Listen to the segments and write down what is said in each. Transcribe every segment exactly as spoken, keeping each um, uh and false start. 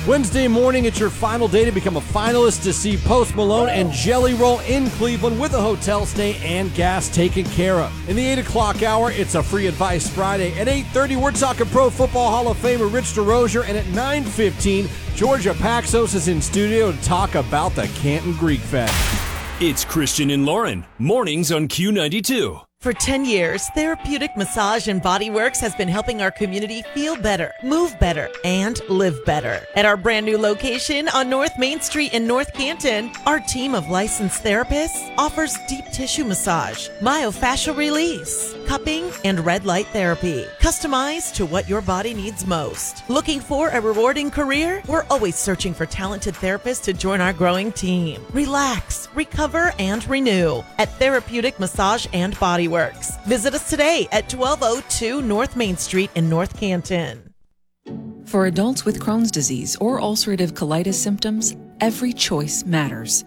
Wednesday morning, it's your final day to become a finalist to see Post Malone and Jelly Roll in Cleveland with a hotel stay and gas taken care of. In the eight o'clock hour, it's a Free Advice Friday. At eight thirty, we're talking Pro Football Hall of Famer Rich DeRozier. And at nine fifteen, Georgia Paxos is in studio to talk about the Canton Greek Fest. It's Christian and Lauren, mornings on Q ninety-two. For ten years, Therapeutic Massage and Body Works has been helping our community feel better, move better, and live better. At our brand new location on North Main Street in North Canton, our team of licensed therapists offers deep tissue massage, myofascial release, cupping, and red light therapy, customized to what your body needs most. Looking for a rewarding career? We're always searching for talented therapists to join our growing team. Relax, recover, and renew at Therapeutic Massage and Body Works. Visit us today at twelve oh two North Main Street in North Canton. For adults with Crohn's disease or ulcerative colitis symptoms, every choice matters.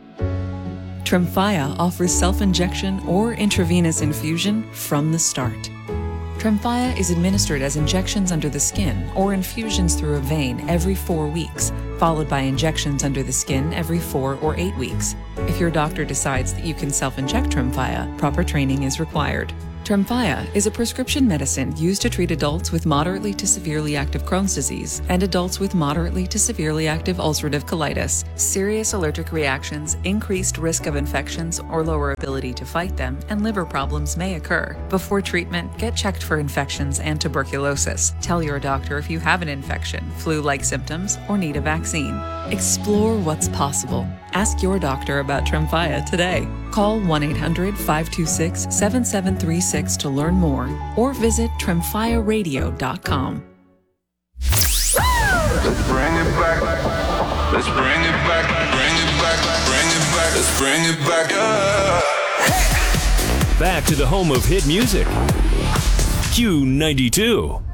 Tremfya offers self-injection or intravenous infusion from the start. Tremfya is administered as injections under the skin or infusions through a vein every four weeks, followed by injections under the skin every four or eight weeks. If your doctor decides that you can self-inject Tremfya, proper training is required. Tremfya is a prescription medicine used to treat adults with moderately to severely active Crohn's disease and adults with moderately to severely active ulcerative colitis. Serious allergic reactions, increased risk of infections or lower ability to fight them, and liver problems may occur. Before treatment, get checked for infections and tuberculosis. Tell your doctor if you have an infection, flu-like symptoms, or need a vaccine. Explore what's possible. Ask your doctor about Tremfya today. Call one eight hundred five two six seven seven three six to learn more or visit tremfya radio dot com. Let's bring it back. Let's bring it back. Bring it back. Bring it back. Let's bring it back. Yeah. Back to the home of hit music. Q ninety-two.